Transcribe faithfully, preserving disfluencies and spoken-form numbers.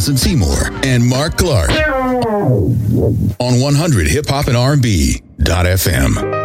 Allison Seymour and Mark Clark on one hundred hip hop and R and B dot F M.